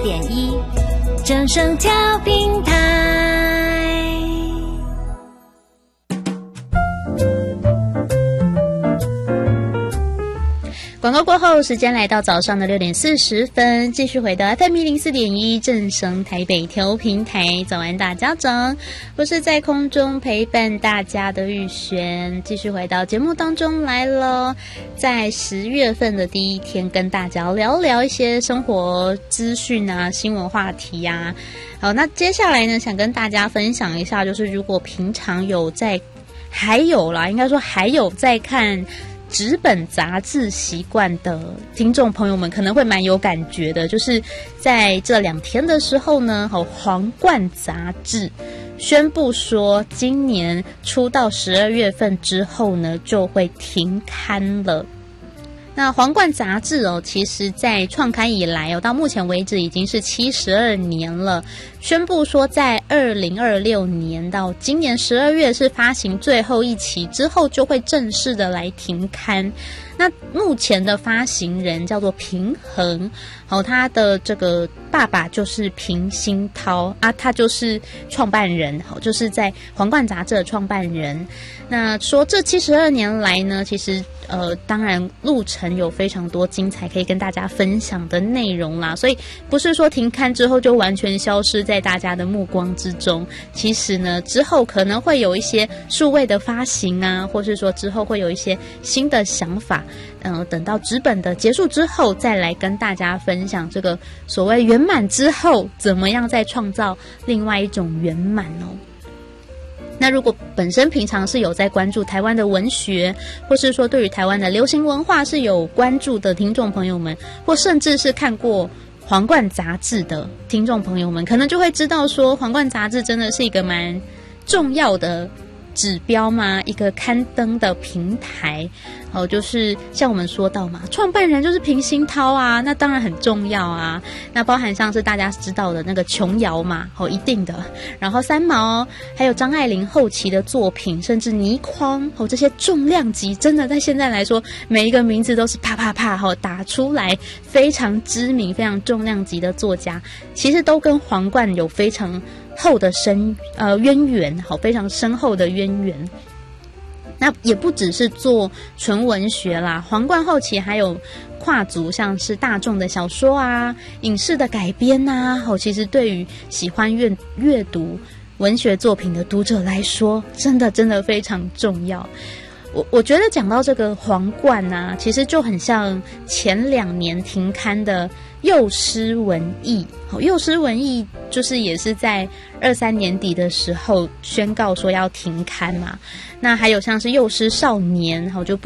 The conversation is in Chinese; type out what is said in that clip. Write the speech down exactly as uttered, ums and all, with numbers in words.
点一，正声调频台。 广告过后，时间来到早上的六点四十分，继续回到 F M 一零四点一正声台北调频台。早安大家长，我是在空中陪伴大家的玉璇，继续回到节目当中来了。在十月份的第一天，跟大家聊聊一些生活资讯啊、新闻话题啊。好，那接下来呢，想跟大家分享一下，就是如果平常有在，还有啦，应该说还有在看纸本杂志习惯的听众朋友们可能会蛮有感觉的，就是在这两天的时候呢，皇冠杂志宣布说今年出到十二月份之后呢就会停刊了。那皇冠杂志哦，其实在创刊以来哦，到目前为止已经是七十二年了。宣布说，在二零二六年到今年十二月是发行最后一期之后，就会正式的来停刊。那目前的发行人叫做平衡，好、哦，他的这个爸爸就是平鑫涛啊，他就是创办人，好、哦，就是在皇冠杂志的创办人。那说这七十二年来呢，其实呃，当然路程有非常多精彩可以跟大家分享的内容啦，所以不是说停刊之后就完全消失在大家的目光之中。其实呢，之后可能会有一些数位的发行啊，或是说之后会有一些新的想法。呃，等到纸本的结束之后，再来跟大家分享这个所谓圆满之后，怎么样再创造另外一种圆满哦。那如果本身平常是有在关注台湾的文学，或是说对于台湾的流行文化是有关注的听众朋友们，或甚至是看过皇冠杂志的听众朋友们，可能就会知道说皇冠杂志真的是一个蛮重要的指标嘛，一个刊登的平台。哦，就是像我们说到嘛，创办人就是平鑫涛啊，那当然很重要啊。那包含像是大家知道的那个琼瑶嘛，哦，一定的。然后三毛，还有张爱玲后期的作品，甚至倪匡，哦，这些重量级，真的在现在来说，每一个名字都是啪啪啪，哦，打出来非常知名、非常重量级的作家，其实都跟皇冠有非常厚的深呃渊源，好，非常深厚的渊源。那也不只是做纯文学啦，皇冠后期还有跨足像是大众的小说啊、影视的改编啊，哦，其实对于喜欢阅阅读文学作品的读者来说，真的真的非常重要。我我觉得讲到这个皇冠啊，其实就很像前两年停刊的幼师文艺。幼师文艺就是也是在二三年底的时候宣告说要停刊嘛。那还有像是幼师少年，就